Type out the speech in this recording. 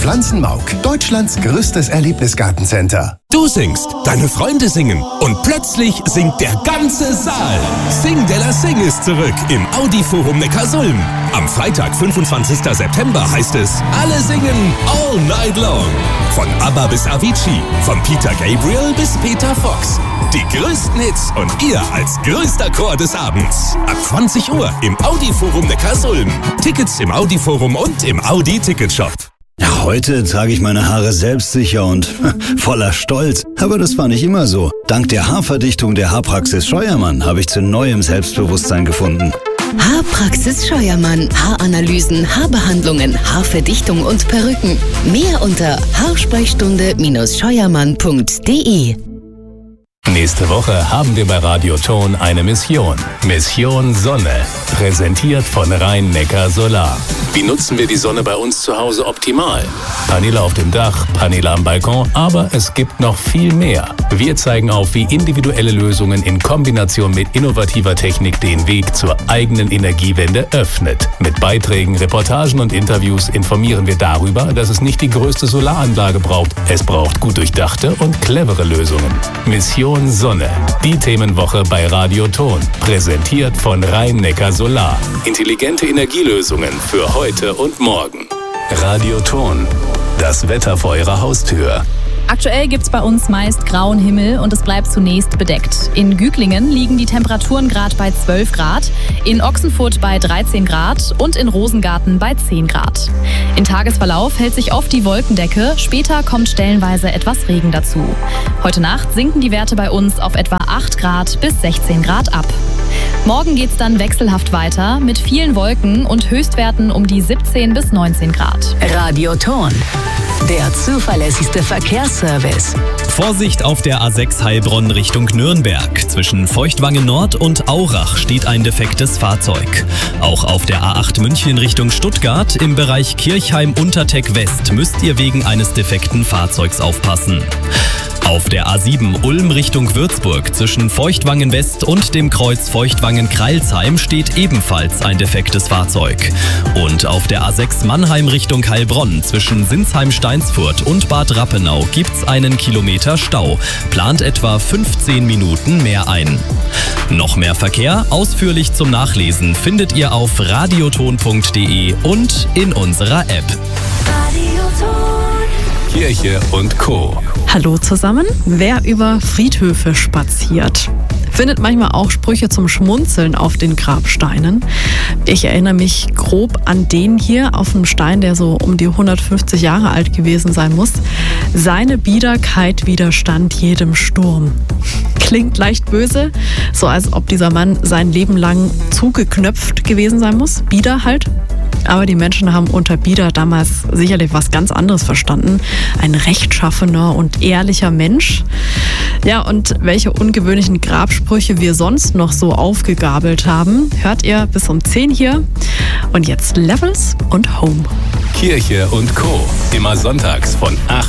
Pflanzenmauk, Deutschlands größtes Erlebnisgartencenter. Du singst, deine Freunde singen und plötzlich singt der ganze Saal. Sing de la Sing ist zurück im Audi-Forum Neckarsulm. Am Freitag, 25. September heißt es, alle singen all night long. Von ABBA bis Avicii, von Peter Gabriel bis Peter Fox. Die größten Hits und ihr als größter Chor des Abends. Ab 20 Uhr im Audi-Forum Neckarsulm. Tickets im Audi-Forum und im Audi-Ticketshop. Ja, heute trage ich meine Haare selbstsicher und voller Stolz. Aber das war nicht immer so. Dank der Haarverdichtung der Haarpraxis Scheuermann habe ich zu neuem Selbstbewusstsein gefunden. Haarpraxis Scheuermann. Haaranalysen, Haarbehandlungen, Haarverdichtung und Perücken. Mehr unter haarsprechstunde-scheuermann.de. Nächste Woche haben wir bei Radio Ton eine Mission. Mission Sonne. Präsentiert von Rhein-Neckar Solar. Wie nutzen wir die Sonne bei uns zu Hause optimal? Paneele auf dem Dach, Paneele am Balkon, aber es gibt noch viel mehr. Wir zeigen auf, wie individuelle Lösungen in Kombination mit innovativer Technik den Weg zur eigenen Energiewende öffnet. Mit Beiträgen, Reportagen und Interviews informieren wir darüber, dass es nicht die größte Solaranlage braucht. Es braucht gut durchdachte und clevere Lösungen. Mission Sonne. Die Themenwoche bei Radio Ton. Präsentiert von Rhein-Neckar Solar. Intelligente Energielösungen für heute und morgen. Radio Ton. Das Wetter vor Ihrer Haustür. Aktuell gibt's bei uns meist grauen Himmel und es bleibt zunächst bedeckt. In Güglingen liegen die Temperaturen gerade bei 12 Grad, in Ochsenfurt bei 13 Grad und in Rosengarten bei 10 Grad. Im Tagesverlauf hält sich oft die Wolkendecke, später kommt stellenweise etwas Regen dazu. Heute Nacht sinken die Werte bei uns auf etwa 8 Grad bis 16 Grad ab. Morgen geht's dann wechselhaft weiter mit vielen Wolken und Höchstwerten um die 17 bis 19 Grad. Radio Ton. Der zuverlässigste Verkehrsservice. Vorsicht auf der A6 Heilbronn Richtung Nürnberg. Zwischen Feuchtwangen Nord und Aurach steht ein defektes Fahrzeug. Auch auf der A8 München Richtung Stuttgart im Bereich Kirchheim-Unterteck West müsst ihr wegen eines defekten Fahrzeugs aufpassen. Auf der A7 Ulm Richtung Würzburg zwischen Feuchtwangen West und dem Kreuz Feuchtwangen-Kreilsheim steht ebenfalls ein defektes Fahrzeug. Und auf der A6 Mannheim Richtung Heilbronn zwischen Sinsheim-Steinsfurt und Bad Rappenau gibt's einen Kilometer Stau. Plant etwa 15 Minuten mehr ein. Noch mehr Verkehr, ausführlich zum Nachlesen, findet ihr auf radioton.de und in unserer App. Kirche und Co. Hallo zusammen. Wer über Friedhöfe spaziert, findet manchmal auch Sprüche zum Schmunzeln auf den Grabsteinen. Ich erinnere mich grob an den hier auf dem Stein, der so um die 150 Jahre alt gewesen sein muss. Seine Biederkeit widerstand jedem Sturm. Klingt leicht böse, so als ob dieser Mann sein Leben lang zugeknöpft gewesen sein muss. Bieder halt. Aber die Menschen haben unter Bieder damals sicherlich was ganz anderes verstanden. Ein rechtschaffener und ehrlicher Mensch. Ja, und welche ungewöhnlichen Grabsprüche wir sonst noch so aufgegabelt haben, hört ihr bis um 10 hier. Und jetzt Levels und Home. Kirche und Co. Immer sonntags von 8